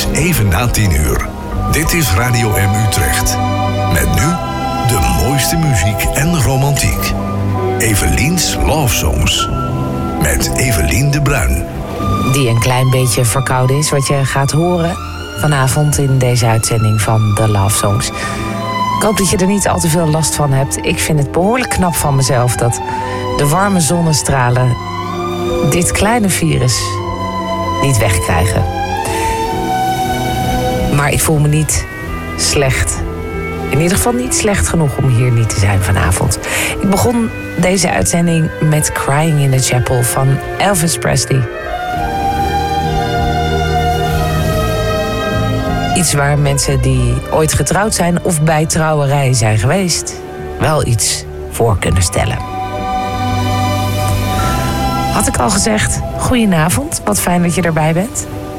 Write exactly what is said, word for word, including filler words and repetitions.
is even na tien uur. Dit is Radio M Utrecht. Met nu de mooiste muziek en romantiek. Evelien's Love Songs. Met Evelien de Bruin. Die een klein beetje verkouden is, wat je gaat horen vanavond in deze uitzending van de Love Songs. Ik hoop dat je er niet al te veel last van hebt. Ik vind het behoorlijk knap van mezelf dat de warme zonnestralen dit kleine virus niet wegkrijgen. Maar ik voel me niet slecht. In ieder geval niet slecht genoeg om hier niet te zijn vanavond. Ik begon deze uitzending met Crying in the Chapel van Elvis Presley. Iets waar mensen die ooit getrouwd zijn of bij trouwerij zijn geweest wel iets voor kunnen stellen. Had ik al gezegd, goedenavond, wat fijn dat je erbij bent.